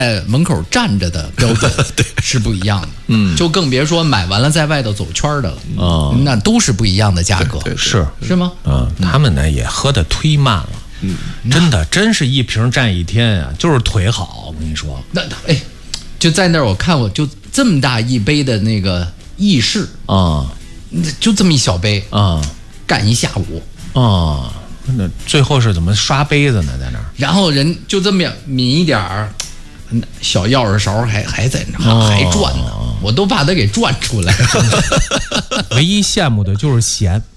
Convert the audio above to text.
门口站着的标准是不一样的，就更别说买完了在外头走圈的了，那都是不一样的价格，是吗？ 他们呢也喝的忒慢了，真是一瓶站一天啊，就是腿好，我跟你说。 那就在那儿我看过，就这么大一杯的那个意式就这么一小杯干一下午那最后是怎么刷杯子呢？在那儿， 然后人就这么抿一点儿。小钥匙勺还在那还转呢，我都把它给转出来。 唯一羡慕的就是咸，